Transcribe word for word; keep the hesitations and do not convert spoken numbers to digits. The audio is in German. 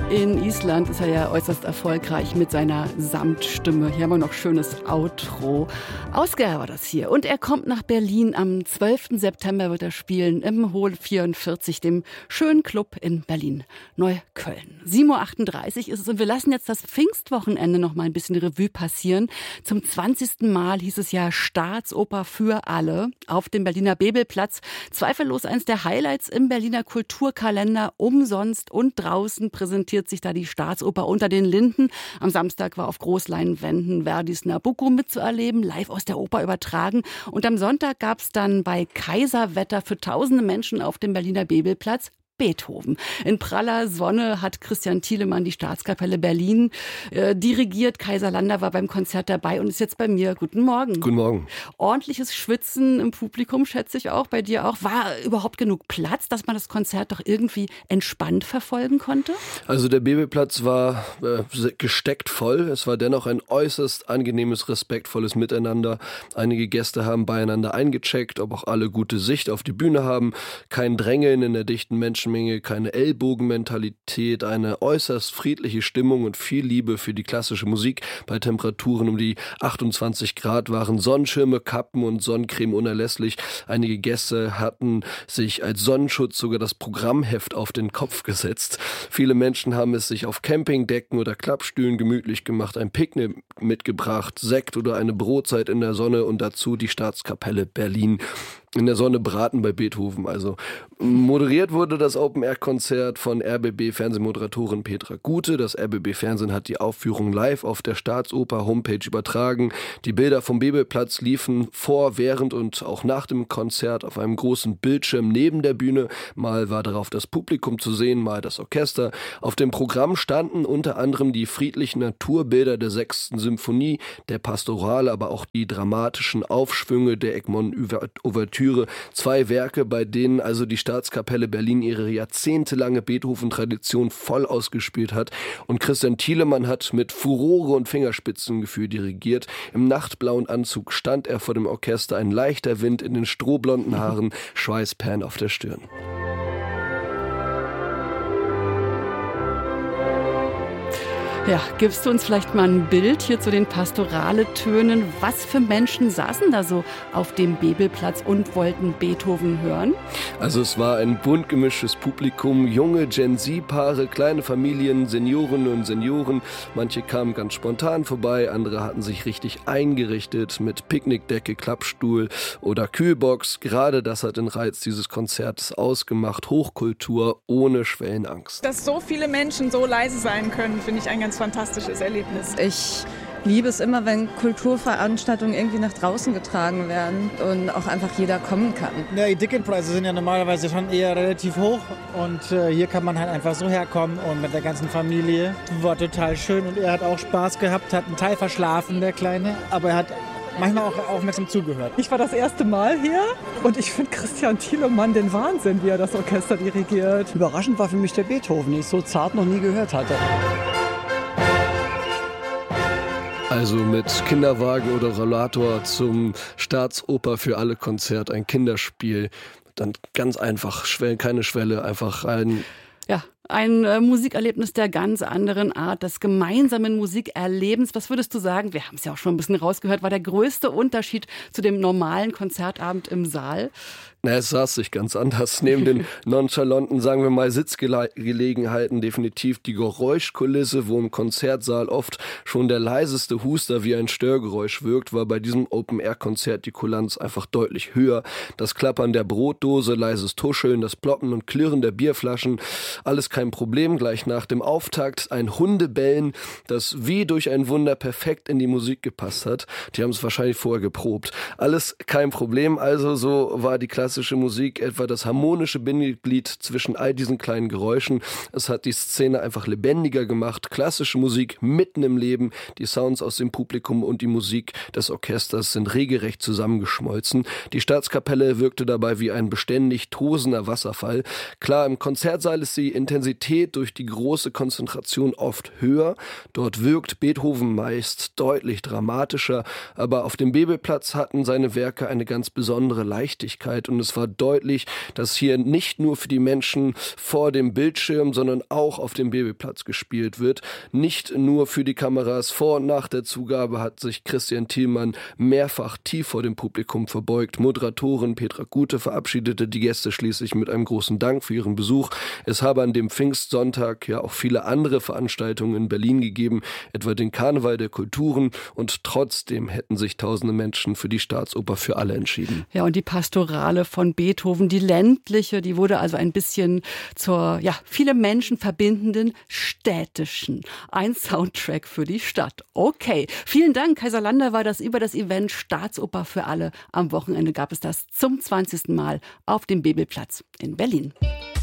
In Island ist er ja äußerst erfolgreich mit seiner Samtstimme. Hier haben wir noch schönes Outro. Ausger war das hier. Und er kommt nach Berlin. Am zwölften September wird er spielen im Hol vierundvierzig, dem schönen Club in Berlin-Neukölln. sieben Uhr achtunddreißig ist es und wir lassen jetzt das Pfingstwochenende noch mal ein bisschen Revue passieren. Zum zwanzigsten Mal hieß es ja Staatsoper für alle auf dem Berliner Bebelplatz. Zweifellos eines der Highlights im Berliner Kulturkalender. Umsonst und draußen präsentiert sich da die Staatsoper Unter den Linden. Am Samstag war auf Großleinwänden Verdis Nabucco mitzuerleben, live aus der Oper übertragen. Und am Sonntag gab es dann bei Kaiserwetter für tausende Menschen auf dem Berliner Bebelplatz Beethoven. In praller Sonne hat Christian Thielemann die Staatskapelle Berlin äh, dirigiert. Kaiser Lander war beim Konzert dabei und ist jetzt bei mir. Guten Morgen. Guten Morgen. Ordentliches Schwitzen im Publikum, schätze ich auch, bei dir auch. War überhaupt genug Platz, dass man das Konzert doch irgendwie entspannt verfolgen konnte? Also der Bebelplatz war äh, gesteckt voll. Es war dennoch ein äußerst angenehmes, respektvolles Miteinander. Einige Gäste haben beieinander eingecheckt, ob auch alle gute Sicht auf die Bühne haben. Kein Drängeln in der dichten Menschen Menge, keine Ellbogenmentalität, eine äußerst friedliche Stimmung und viel Liebe für die klassische Musik. Bei Temperaturen um die achtundzwanzig Grad waren Sonnenschirme, Kappen und Sonnencreme unerlässlich. Einige Gäste hatten sich als Sonnenschutz sogar das Programmheft auf den Kopf gesetzt. Viele Menschen haben es sich auf Campingdecken oder Klappstühlen gemütlich gemacht, ein Picknick mitgebracht, Sekt oder eine Brotzeit in der Sonne und dazu die Staatskapelle Berlin. In der Sonne braten bei Beethoven. Also moderiert wurde das Open-Air-Konzert von R B B-Fernsehmoderatorin Petra Gute. Das R B B-Fernsehen hat die Aufführung live auf der Staatsoper-Homepage übertragen. Die Bilder vom Bebelplatz liefen vor, während und auch nach dem Konzert auf einem großen Bildschirm neben der Bühne. Mal war darauf das Publikum zu sehen, mal das Orchester. Auf dem Programm standen unter anderem die friedlichen Naturbilder der sechsten Symphonie, der Pastorale, aber auch die dramatischen Aufschwünge der Egmont-Ouvertüre. Zwei Werke, bei denen also die Staatskapelle Berlin ihre jahrzehntelange Beethoven-Tradition voll ausgespielt hat. Und Christian Thielemann hat mit Furore und Fingerspitzengefühl dirigiert. Im nachtblauen Anzug stand er vor dem Orchester, ein leichter Wind in den strohblonden Haaren, Schweißperlen auf der Stirn. Ja, gibst du uns vielleicht mal ein Bild hier zu den Pastorale-Tönen? Was für Menschen saßen da so auf dem Bebelplatz und wollten Beethoven hören? Also es war ein bunt gemischtes Publikum, junge Gen-Z-Paare, kleine Familien, Seniorinnen und Senioren. Manche kamen ganz spontan vorbei, andere hatten sich richtig eingerichtet mit Picknickdecke, Klappstuhl oder Kühlbox. Gerade das hat den Reiz dieses Konzerts ausgemacht. Hochkultur ohne Schwellenangst. Dass so viele Menschen so leise sein können, finde ich ein ganz fantastisches Erlebnis. Ich liebe es immer, wenn Kulturveranstaltungen irgendwie nach draußen getragen werden und auch einfach jeder kommen kann. Ja, die Ticketpreise sind ja normalerweise schon eher relativ hoch und äh, hier kann man halt einfach so herkommen und mit der ganzen Familie. War total schön und er hat auch Spaß gehabt, hat einen Teil verschlafen, der Kleine, aber er hat manchmal auch aufmerksam zugehört. Ich war das erste Mal hier und ich finde Christian Thielemann den Wahnsinn, wie er das Orchester dirigiert. Überraschend war für mich der Beethoven, den ich so zart noch nie gehört hatte. Also mit Kinderwagen oder Rollator zum Staatsoper für alle Konzert, ein Kinderspiel. Dann ganz einfach, Schwelle, keine Schwelle, einfach ein... Ja, ein äh, Musikerlebnis der ganz anderen Art, des gemeinsamen Musikerlebens. Was würdest du sagen, wir haben es ja auch schon ein bisschen rausgehört, war der größte Unterschied zu dem normalen Konzertabend im Saal? Na, es saß sich ganz anders. Neben den nonchalanten, sagen wir mal, Sitzgelegenheiten definitiv die Geräuschkulisse, wo im Konzertsaal oft schon der leiseste Huster wie ein Störgeräusch wirkt, war bei diesem Open-Air-Konzert die Kulanz einfach deutlich höher. Das Klappern der Brotdose, leises Tuscheln, das Ploppen und Klirren der Bierflaschen, alles kein Problem. Gleich nach dem Auftakt ein Hundebellen, das wie durch ein Wunder perfekt in die Musik gepasst hat. Die haben es wahrscheinlich vorher geprobt. Alles kein Problem, also so war die klassische Musik etwa das harmonische Bindeglied zwischen all diesen kleinen Geräuschen. Es hat die Szene einfach lebendiger gemacht. Klassische Musik mitten im Leben. Die Sounds aus dem Publikum und die Musik des Orchesters sind regelrecht zusammengeschmolzen. Die Staatskapelle wirkte dabei wie ein beständig tosender Wasserfall. Klar, im Konzertsaal ist die Intensität durch die große Konzentration oft höher. Dort wirkt Beethoven meist deutlich dramatischer, aber auf dem Bebelplatz hatten seine Werke eine ganz besondere Leichtigkeit und es war deutlich, dass hier nicht nur für die Menschen vor dem Bildschirm, sondern auch auf dem Bebelplatz gespielt wird. Nicht nur für die Kameras. Vor und nach der Zugabe hat sich Christian Thielmann mehrfach tief vor dem Publikum verbeugt. Moderatorin Petra Gute verabschiedete die Gäste schließlich mit einem großen Dank für ihren Besuch. Es habe an dem Pfingstsonntag ja auch viele andere Veranstaltungen in Berlin gegeben, etwa den Karneval der Kulturen, und trotzdem hätten sich tausende Menschen für die Staatsoper für alle entschieden. Ja, und die Pastorale von Beethoven, die ländliche, die wurde also ein bisschen zur, ja, viele Menschen verbindenden städtischen. Ein Soundtrack für die Stadt. Okay, vielen Dank. Kaiser Lander war das über das Event Staatsoper für alle. Am Wochenende gab es das zum zwanzigsten Mal auf dem Bebelplatz in Berlin.